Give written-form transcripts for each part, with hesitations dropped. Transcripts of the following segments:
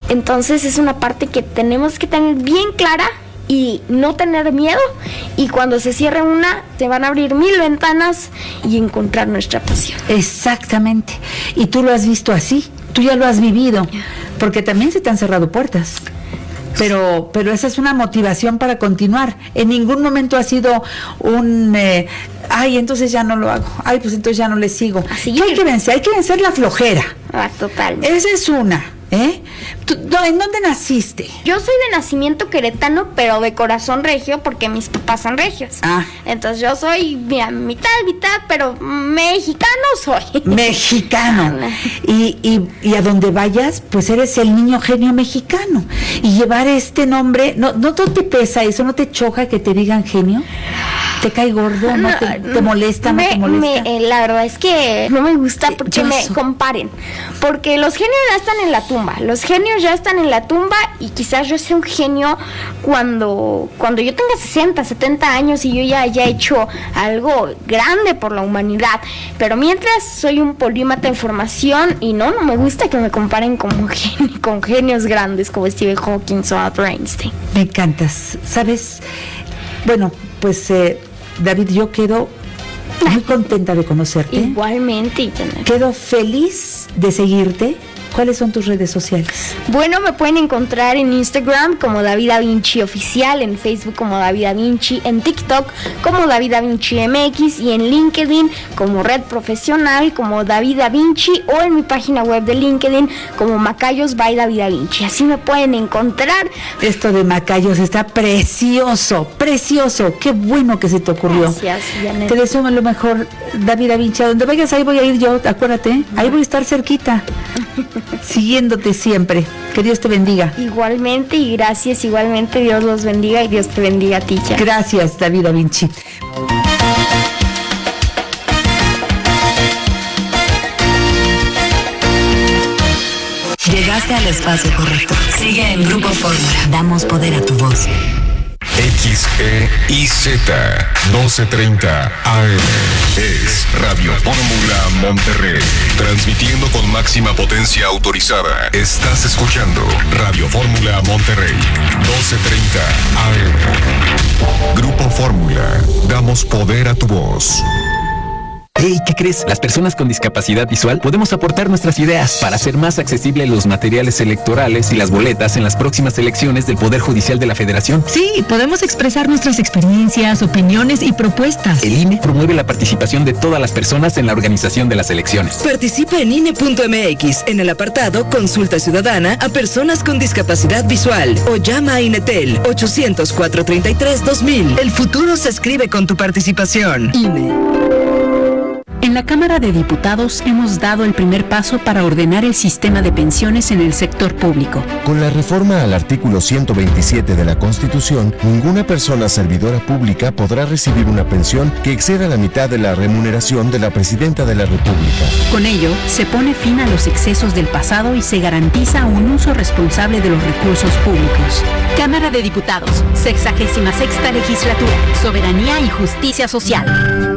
Entonces es una parte que tenemos que tener bien clara y no tener miedo, y cuando se cierre una, se van a abrir 1000 ventanas y encontrar nuestra pasión. Exactamente. Y tú lo has visto así, tú ya lo has vivido, porque también se te han cerrado puertas. Pero esa es una motivación para continuar. En ningún momento ha sido un entonces ya no lo hago, pues entonces ya no le sigo. Así ¿Qué hay que vencer la flojera? Total. Esa es una. ¿En dónde naciste? Yo soy de nacimiento queretano, pero de corazón regio, porque mis papás son regios. Entonces yo soy mitad, pero mexicano soy. Mexicano. Y a donde vayas, pues eres el niño genio mexicano. Y llevar este nombre, ¿no te pesa eso? ¿No te choca que te digan genio? ¿Te cae gordo? ¿No te molesta? ¿No te molesta? La verdad es que no me gusta porque me comparen. Porque los genios ya están en la tumba. Los genios ya están en la tumba, y quizás yo sea un genio cuando yo tenga 60, 70 años y yo ya haya hecho algo grande por la humanidad. Pero mientras soy un polímata en formación, y no me gusta que me comparen con genios grandes como Stephen Hawking o Albert Einstein. Me encantas. ¿Sabes? Bueno, pues David, yo quedo muy contenta de conocerte. Igualmente. Quedo feliz de seguirte. ¿Cuáles son tus redes sociales? Bueno, me pueden encontrar en Instagram como David Da Vinci Oficial, en Facebook como David Da Vinci, en TikTok como David Da Vinci MX, y en LinkedIn como Red Profesional como David Da Vinci, o en mi página web de LinkedIn como Macayos by David Da Vinci. Así me pueden encontrar. Esto de Macayos está precioso, precioso. Qué bueno que se te ocurrió. Gracias, Janet. Te deseo lo mejor, David Da Vinci. A donde vayas, ahí voy a ir yo, acuérdate. Ahí voy a estar cerquita. Siguiéndote siempre. Que Dios te bendiga. Igualmente, y gracias. Igualmente, Dios los bendiga y Dios te bendiga a ti, ya. Gracias, David Da Vinci. Llegaste al espacio correcto. Sigue en Grupo Fórmula. Damos poder a tu voz. XEIZ 1230 AM es Radio Fórmula Monterrey, transmitiendo con máxima potencia autorizada. Estás escuchando Radio Fórmula Monterrey 1230 AM. Grupo Fórmula, damos poder a tu voz. Hey, ¿qué crees? Las personas con discapacidad visual podemos aportar nuestras ideas para hacer más accesibles los materiales electorales y las boletas en las próximas elecciones del Poder Judicial de la Federación. Sí, podemos expresar nuestras experiencias, opiniones y propuestas. El INE promueve la participación de todas las personas en la organización de las elecciones. Participa en INE.mx en el apartado Consulta Ciudadana a personas con discapacidad visual, o llama a INETEL 800-433-2000. El futuro se escribe con tu participación. INE. En la Cámara de Diputados hemos dado el primer paso para ordenar el sistema de pensiones en el sector público. Con la reforma al artículo 127 de la Constitución, ninguna persona servidora pública podrá recibir una pensión que exceda la mitad de la remuneración de la Presidenta de la República. Con ello, se pone fin a los excesos del pasado y se garantiza un uso responsable de los recursos públicos. Cámara de Diputados, 66ª Legislatura, Soberanía y Justicia Social.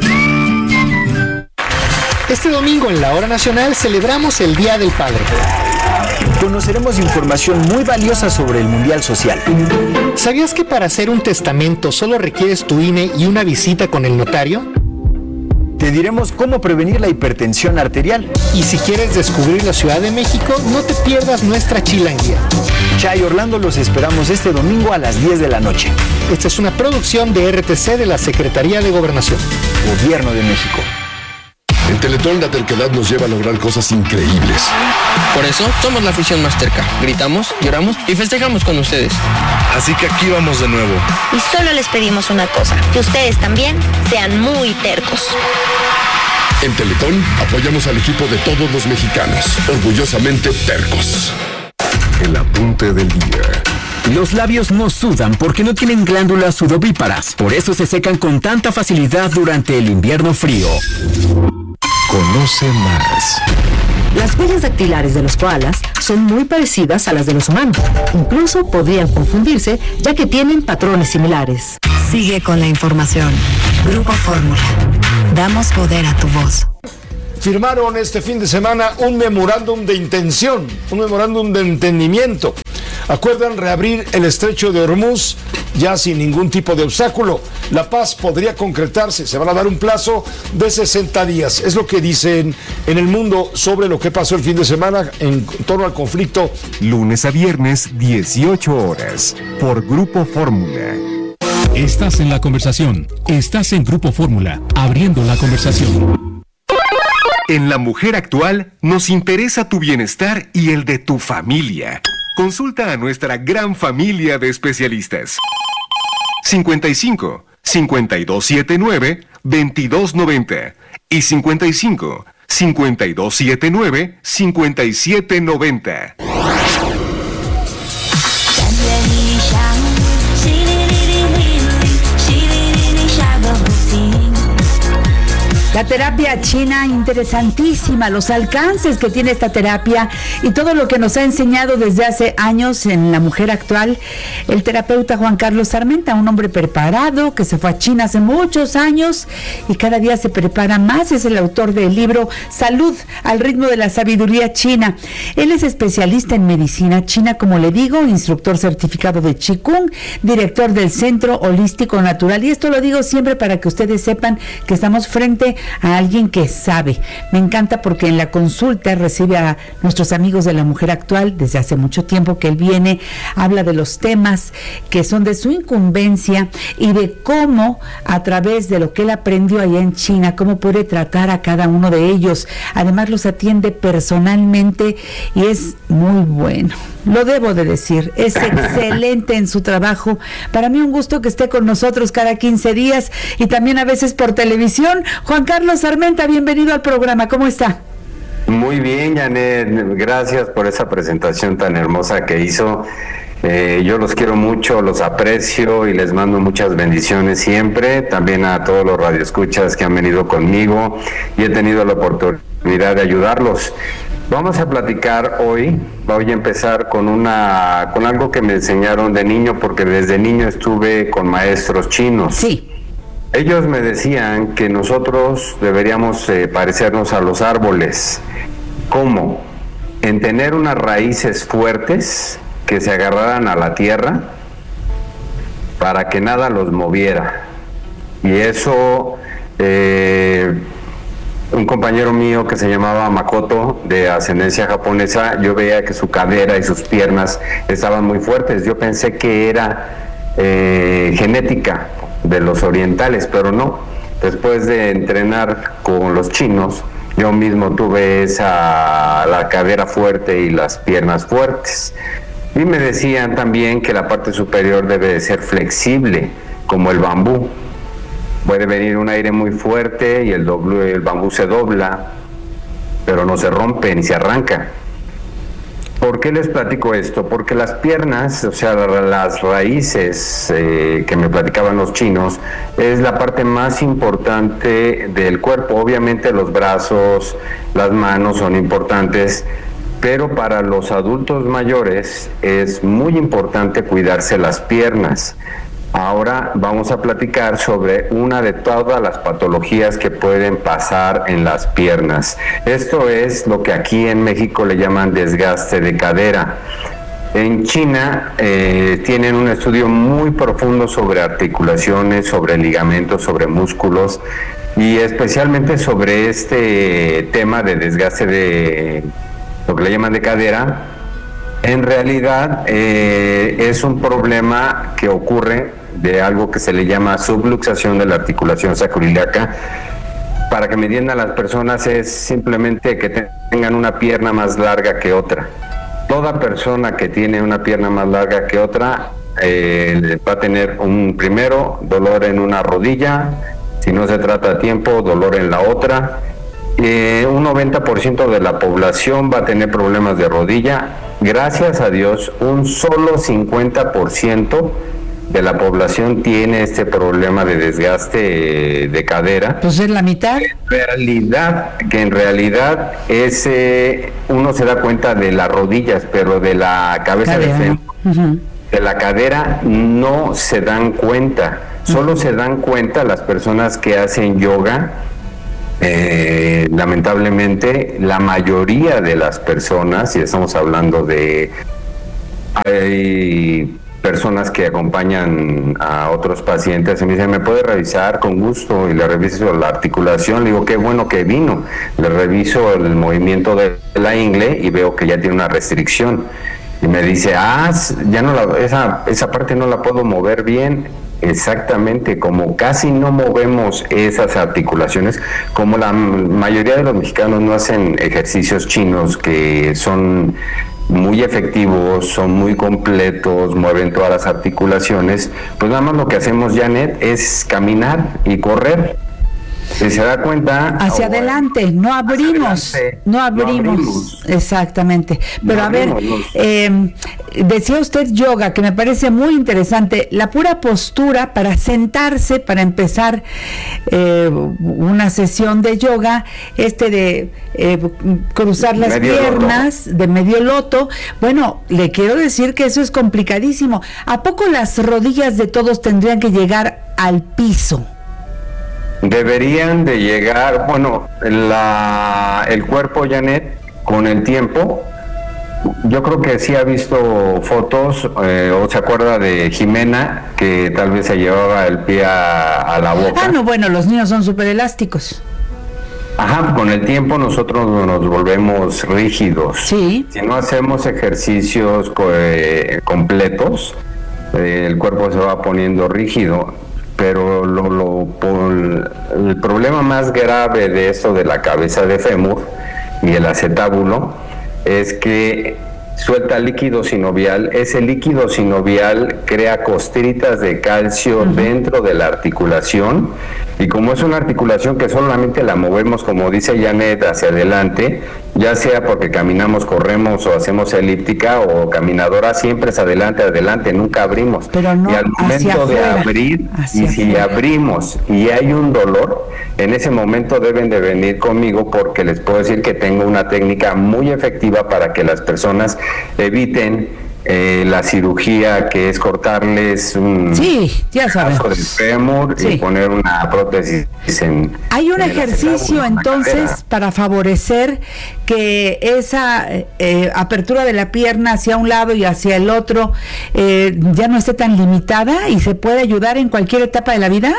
Este domingo en la Hora Nacional celebramos el Día del Padre. Conoceremos información muy valiosa sobre el Mundial Social. ¿Sabías que para hacer un testamento solo requieres tu INE y una visita con el notario? Te diremos cómo prevenir la hipertensión arterial. Y si quieres descubrir la Ciudad de México, no te pierdas nuestra chilanguía. Chay Orlando, los esperamos este domingo a las 10 de la noche. Esta es una producción de RTC de la Secretaría de Gobernación. Gobierno de México. En Teletón la terquedad nos lleva a lograr cosas increíbles. Por eso somos la afición más terca. Gritamos, lloramos y festejamos con ustedes. Así que aquí vamos de nuevo. Y solo les pedimos una cosa, que ustedes también sean muy tercos. En Teletón apoyamos al equipo de todos los mexicanos, orgullosamente tercos. El apunte del día. Los labios no sudan porque no tienen glándulas sudovíparas. Por eso se secan con tanta facilidad durante el invierno frío. Conoce más. Las huellas dactilares de los koalas son muy parecidas a las de los humanos. Incluso podrían confundirse, ya que tienen patrones similares. Sigue con la información. Grupo Fórmula. Damos poder a tu voz. Firmaron este fin de semana un memorándum de intención, un memorándum de entendimiento Acuerdan reabrir el estrecho de Hormuz ya sin ningún tipo de obstáculo. La paz podría concretarse, se van a dar un plazo de 60 días. Es lo que dicen en El Mundo sobre lo que pasó el fin de semana en torno al conflicto. Lunes a viernes, 18 horas, por Grupo Fórmula. Estás en la conversación. Estás en Grupo Fórmula, abriendo la conversación. En La Mujer Actual nos interesa tu bienestar y el de tu familia. Consulta a nuestra gran familia de especialistas. 55 5279 2290 y 55 5279 5790. La terapia china, interesantísima, los alcances que tiene esta terapia y todo lo que nos ha enseñado desde hace años en La Mujer Actual, el terapeuta Juan Carlos Armenta, un hombre preparado que se fue a China hace muchos años y cada día se prepara más. Es el autor del libro Salud al ritmo de la sabiduría china. Él es especialista en medicina china, como le digo, instructor certificado de Qigong, director del Centro Holístico Natural. Y esto lo digo siempre para que ustedes sepan que estamos frente a alguien que sabe. Me encanta porque en la consulta recibe a nuestros amigos de La Mujer Actual desde hace mucho tiempo que él viene, habla de los temas que son de su incumbencia y de cómo a través de lo que él aprendió allá en China, cómo puede tratar a cada uno de ellos. Además los atiende personalmente y es muy bueno. Lo debo de decir, es excelente en su trabajo. Para mí un gusto que esté con nosotros cada 15 días y también a veces por televisión. Juan Carlos Armenta, bienvenido al programa, ¿cómo está? Muy bien, Janet, gracias por esa presentación tan hermosa que hizo. Yo los quiero mucho, los aprecio y les mando muchas bendiciones siempre, también a todos los radioescuchas que han venido conmigo y he tenido la oportunidad de ayudarlos. Vamos a platicar hoy, voy a empezar con algo que me enseñaron de niño, porque desde niño estuve con maestros chinos. Sí. Ellos me decían que nosotros deberíamos parecernos a los árboles. ¿Cómo? En tener unas raíces fuertes que se agarraran a la tierra para que nada los moviera. Y eso, un compañero mío que se llamaba Makoto, de ascendencia japonesa, yo veía que su cadera y sus piernas estaban muy fuertes. Yo pensé que era genética de los orientales, pero no. Después de entrenar con los chinos, yo mismo tuve la cadera fuerte y las piernas fuertes. Y me decían también que la parte superior debe de ser flexible, como el bambú. Puede venir un aire muy fuerte y el bambú se dobla, pero no se rompe ni se arranca. ¿Por qué les platico esto? Porque las piernas, o sea, las raíces que me platicaban los chinos, es la parte más importante del cuerpo. Obviamente los brazos, las manos son importantes, pero para los adultos mayores es muy importante cuidarse las piernas. Ahora vamos a platicar sobre una de todas las patologías que pueden pasar en las piernas. Esto es lo que aquí en México le llaman desgaste de cadera. En China tienen un estudio muy profundo sobre articulaciones, sobre ligamentos, sobre músculos y especialmente sobre este tema de desgaste de lo que le llaman de cadera. En realidad es un problema que ocurre de algo que se le llama subluxación de la articulación sacroiliaca. Para que me entiendan las personas, es simplemente que tengan una pierna más larga que otra. Toda persona que tiene una pierna más larga que otra va a tener primero dolor en una rodilla, si no se trata a tiempo, dolor en la otra. Un 90% de la población va a tener problemas de rodilla. Gracias a Dios, un solo 50% de la población tiene este problema de desgaste de cadera. Pues es la mitad. En realidad uno se da cuenta de las rodillas, pero de la cabeza de fémur, de la cadera no se dan cuenta. Solo se dan cuenta las personas que hacen yoga. Lamentablemente la mayoría de las personas, y estamos hablando de hay personas que acompañan a otros pacientes y me dicen, ¿me puede revisar? Con gusto, y le reviso la articulación. Le digo, qué bueno que vino. Le reviso el movimiento de la ingle y veo que ya tiene una restricción. Y me dice, ya no esa parte no la puedo mover bien. Exactamente, como casi no movemos esas articulaciones, como la mayoría de los mexicanos no hacen ejercicios chinos que son muy efectivos, son muy completos, mueven todas las articulaciones, pues nada más lo que hacemos, Janet, es caminar y correr. Si se da cuenta, hacia adelante, no abrimos, no abrimos, exactamente. Pero no abrimos, decía usted yoga, que me parece muy interesante, la pura postura para sentarse, para empezar una sesión de yoga, de cruzar las piernas, de medio loto. Bueno, le quiero decir que eso es complicadísimo. ¿A poco las rodillas de todos tendrían que llegar al piso? Deberían de llegar, bueno, el cuerpo, Janet, con el tiempo, yo creo que sí ha visto fotos, o se acuerda de Jimena, que tal vez se llevaba el pie a la boca. No, bueno, los niños son súper elásticos. Ajá, con el tiempo nosotros nos volvemos rígidos. Sí. Si no hacemos ejercicios completos, el cuerpo se va poniendo rígido. Pero el problema más grave de eso de la cabeza de fémur y el acetábulo es que suelta líquido sinovial. Ese líquido sinovial crea costritas de calcio dentro de la articulación, y como es una articulación que solamente la movemos, como dice Janet, hacia adelante, ya sea porque caminamos, corremos o hacemos elíptica o caminadora, siempre es adelante, nunca abrimos. Pero no, y al momento de abrir, y si abrimos y hay un dolor, en ese momento deben de venir conmigo, porque les puedo decir que tengo una técnica muy efectiva para que las personas eviten la cirugía, que es cortarles un pedazo del fémur y poner una prótesis Hay un ejercicio entonces para favorecer que esa apertura de la pierna hacia un lado y hacia el otro ya no esté tan limitada y se puede ayudar en cualquier etapa de la vida.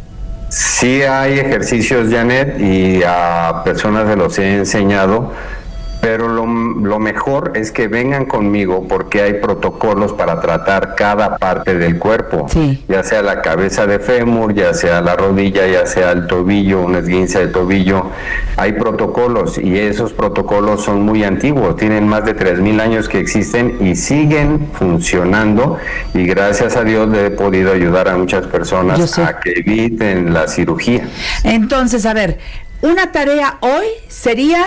Sí hay ejercicios, Janet, y a personas se los he enseñado, pero lo mejor es que vengan conmigo, porque hay protocolos para tratar cada parte del cuerpo, ya sea la cabeza de fémur, ya sea la rodilla, ya sea el tobillo, un esguince de tobillo. Hay protocolos, y esos protocolos son muy antiguos, tienen más de 3,000 años que existen y siguen funcionando, y gracias a Dios le he podido ayudar a muchas personas a que eviten la cirugía. Entonces, a ver, una tarea hoy sería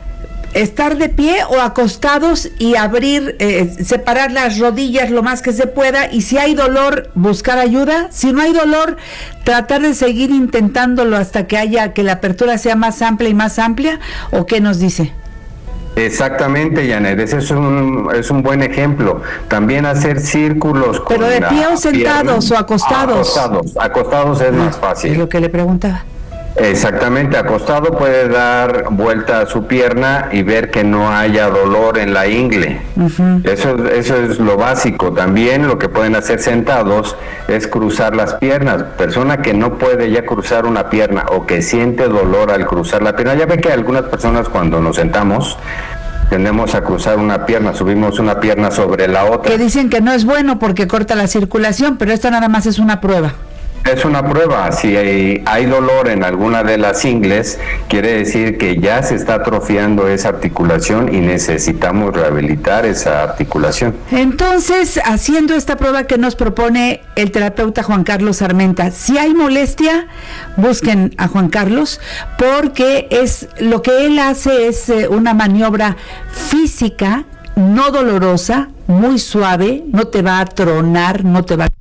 estar de pie o acostados y abrir, separar las rodillas lo más que se pueda, y si hay dolor, buscar ayuda. Si no hay dolor, tratar de seguir intentándolo hasta que la apertura sea más amplia y más amplia. ¿O qué nos dice? Exactamente, Janet, ese es un buen ejemplo. También hacer círculos. ¿Pero de pie o sentados o acostados? Acostados es más fácil. Es lo que le preguntaba. Exactamente, acostado puede dar vuelta a su pierna y ver que no haya dolor en la ingle. Eso es lo básico. También lo que pueden hacer sentados es cruzar las piernas. Persona que no puede ya cruzar una pierna o que siente dolor al cruzar la pierna, ya ve que algunas personas cuando nos sentamos tendemos a cruzar una pierna, subimos una pierna sobre la otra. Que dicen que no es bueno porque corta la circulación, pero esto nada más es una prueba. Es una prueba. Si hay dolor en alguna de las ingles, quiere decir que ya se está atrofiando esa articulación y necesitamos rehabilitar esa articulación. Entonces, haciendo esta prueba que nos propone el terapeuta Juan Carlos Armenta, si hay molestia, busquen a Juan Carlos, porque lo que él hace es una maniobra física, no dolorosa, muy suave, no te va a tronar, no te va a